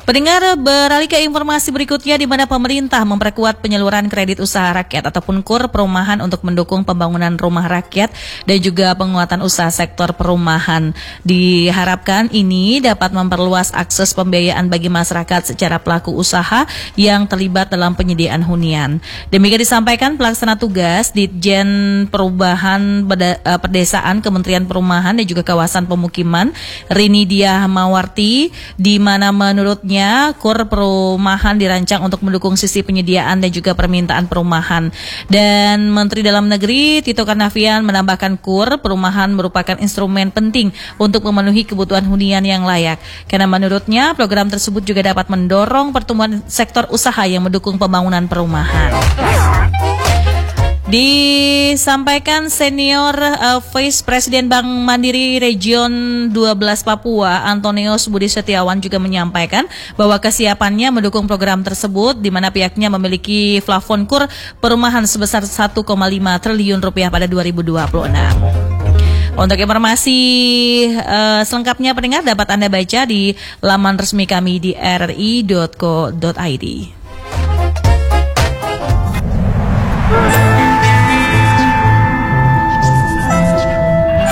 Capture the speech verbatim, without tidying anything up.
Pendengar, beralih ke informasi berikutnya di mana pemerintah memperkuat penyaluran kredit usaha rakyat ataupun KUR perumahan untuk mendukung pembangunan rumah rakyat dan juga penguatan usaha sektor perumahan. Diharapkan ini dapat memperluas akses pembiayaan bagi masyarakat secara pelaku usaha yang terlibat dalam penyediaan hunian. Demikian disampaikan pelaksana tugas Ditjen Perubahan Pedesaan Kementerian Perumahan dan juga Kawasan Pemukiman Rini Diah Mawarti, di mana menurutnya KUR perumahan dirancang untuk mendukung sisi penyediaan dan juga permintaan perumahan. Dan Menteri Dalam Negeri Tito Karnavian menambahkan KUR perumahan merupakan instrumen penting untuk memenuhi kebutuhan hunian yang layak. Karena menurutnya program tersebut juga dapat mendorong pertumbuhan sektor usaha yang mendukung pembangunan perumahan. Disampaikan senior uh, Vice Presiden Bank Mandiri Region dua belas Papua, Antonius Budi Setiawan, juga menyampaikan bahwa kesiapannya mendukung program tersebut, di mana pihaknya memiliki plafon KUR perumahan sebesar satu koma lima triliun rupiah pada dua ribu dua puluh enam. Untuk informasi uh, selengkapnya pendengar dapat Anda baca di laman resmi kami di r r i dot co dot i d.